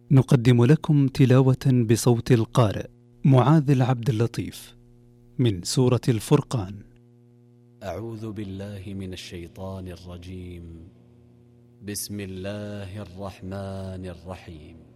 نقدم لكم تلاوة بصوت القارئ معاذ العبد اللطيف من سورة الفرقان. أعوذ بالله من الشيطان الرجيم. بسم الله الرحمن الرحيم.